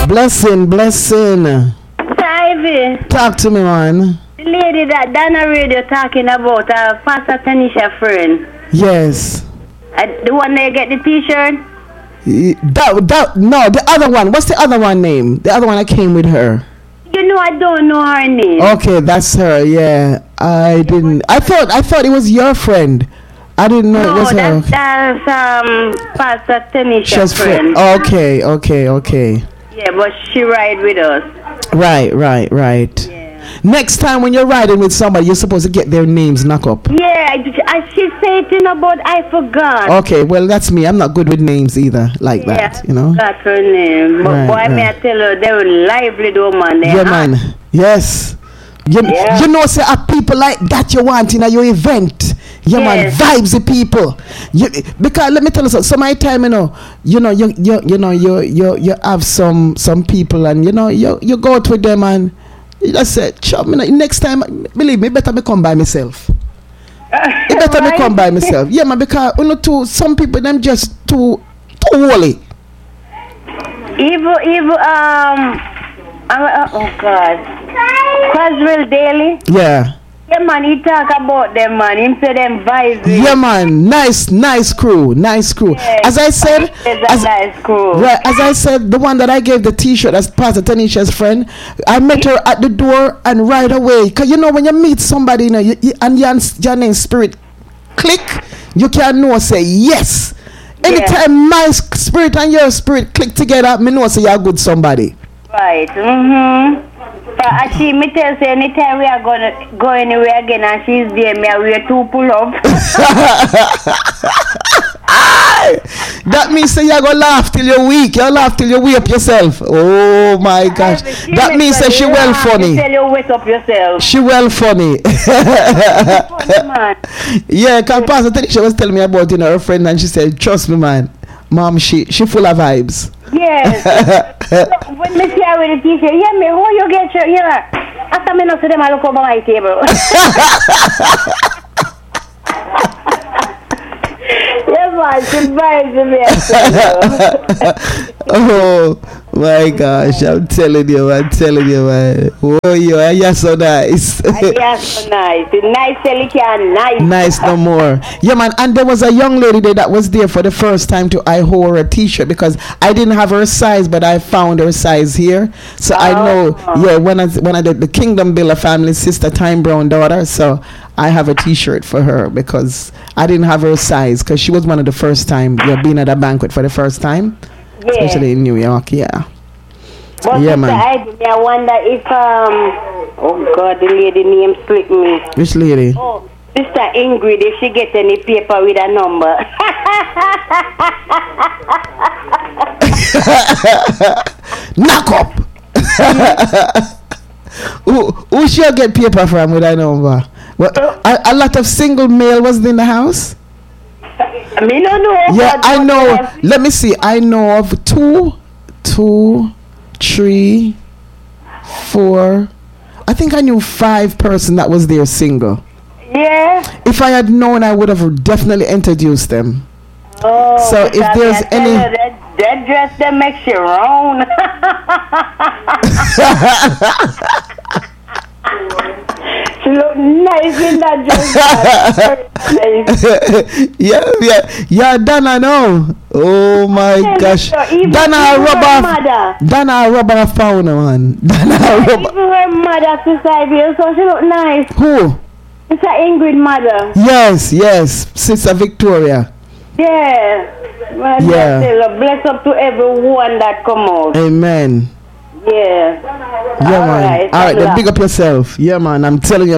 Blessing, blessing. Ivy, Talk to me, man. the lady that Dana Radio talking about, Pastor Tanisha friend. Yes. The one that get the T-shirt. No, the other one. What's the other one name? The other one that came with her. You know, I don't know her name. Okay, that's her. Yeah, I didn't. I thought it was your friend. I didn't know it was her. That's Pastor Tanisha's friend. Okay. Yeah, but she ride with us. Right. Yeah. Next time when you're riding with somebody, you're supposed to get their names knock up. Yeah, I should say it in about I forgot. Okay, well that's me. I'm not good with names either, like that. You know. That's her name. But Right. may I tell her they were lively though, man. Yeah, man. Yes. You know, say people like that you want in your event. Yeah, man, vibes the people. Because let me tell you something. So my time, you have some people, and you go out with them, and you just say, next time, believe me, better me come by myself. It better me come by myself. Yeah, man, because some people them just too holy. Evil. Oh God. Croswell Daily. Yeah. Yeah, man, he talk about them, man. Him say them vibes. Yeah, man. Nice crew. Yeah, As I said, nice crew. Right, as I said, the one that I gave the T-shirt as Pastor Tanisha's friend, I met her at the door, and right away, because when you meet somebody, and your name spirit click, you can know say yes. Anytime my spirit and your spirit click together, me know say you're good somebody. Right. But she me tell say anytime we are gonna go anywhere again and she's there, me I wear 2 pull-up. That means say you're gonna laugh till you're weak. You laugh till you wake up yourself. Oh my gosh. That means that she well funny. Tell you wake up yourself. She well funny. Funny, man. Yeah, because Pastor Tanisha was telling me about her friend, and she said, trust me, man, mom, she full of vibes. Yes. So, when me see her with the T-shirt, me, how you get your, after me not see them, I look over my table. Yes, man, she buys me. Oh my gosh, I'm telling you, man. Oh, you're so nice. You're so nice. Nice, Celica, nice. Nice no more. Yeah, man. And there was a young lady there that was there for the first time I wore a T-shirt because I didn't have her size, but I found her size here. So I know, when I did the Kingdom Builder family, sister Time Brown daughter, so I have a T-shirt for her because I didn't have her size because she was one of the first time being at a banquet for the first time. Especially in New York, yeah. But yeah, man. I wonder if oh God, the lady name slipped me. Which lady? Oh, Sister Ingrid, if she get any paper with a number. Knock up. Who should get paper from with a number? Well, a lot of single male was in the house. I mean, I know. Yeah, I know. Let me see. I know of 2, 3, 4. I think I knew 5 person that was there single. Yeah. If I had known, I would have definitely introduced them. Oh. So if there's any, that dress that makes you round. She look nice in that dress. yeah, Dana, no. Oh my gosh, Dana rubber fauna, man. Dana rubber. Even her mother, Sister, so she look nice. Who? Sister Ingrid mother. Yes, Sister Victoria. Yeah. Well, bless up to everyone that come out. Amen. Yeah. Yeah, man. All right, then big up yourself. Yeah, man. I'm telling you.